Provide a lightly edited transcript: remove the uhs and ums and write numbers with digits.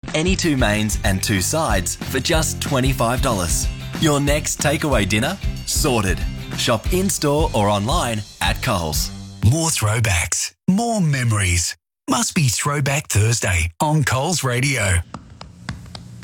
Any 2 mains and 2 sides for just $25. Your next takeaway dinner? Sorted. Shop in-store or online at Coles. More throwbacks, more memories. Must be Throwback Thursday on Coles Radio.